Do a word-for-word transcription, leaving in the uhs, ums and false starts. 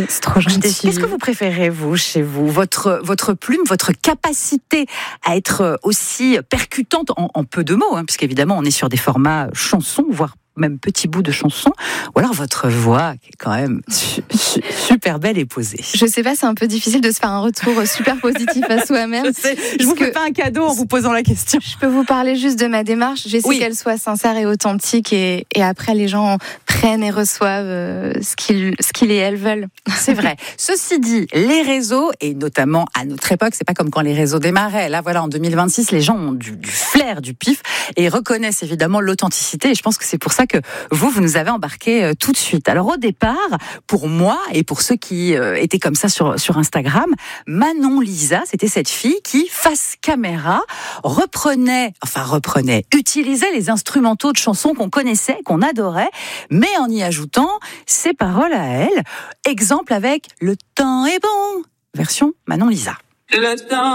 C'est, c'est trop gentil. Qu'est-ce que vous préférez, vous, chez vous ? Votre, votre plume, votre capacité à être aussi percutante en, en peu de mots, hein, puisqu'évidemment, on est sur des formats chansons, voire même petits bouts de chansons, ou alors votre voix qui est quand même su- su- super belle et posée. Je sais pas, c'est un peu difficile de se faire un retour super positif à soi-même. Je sais, je vous fais pas un cadeau en vous posant la question. Je peux vous parler juste de ma démarche. J'essaie Oui. qu'elle soit sincère et authentique, et, et après les gens prennent et reçoivent euh, ce qu'ils, ce qu'ils et elles veulent. C'est vrai. Ceci dit, les réseaux, et notamment à notre époque, c'est pas comme quand les réseaux démarraient. Là, voilà, en deux mille vingt-six, les gens ont du, du flair, du pif, et reconnaissent évidemment l'authenticité. Et je pense que c'est pour ça que vous, vous nous avez embarqués euh, tout de suite. Alors au départ, pour moi et pour ceux qui euh, étaient comme ça sur, sur Instagram, Manon Lisa, c'était cette fille qui, face caméra, reprenait, enfin reprenait, utilisait les instrumentaux de chansons qu'on connaissait, qu'on adorait, mais en y ajoutant ses paroles à elle. Exemple avec « Le temps est bon », version Manon Lisa. Le temps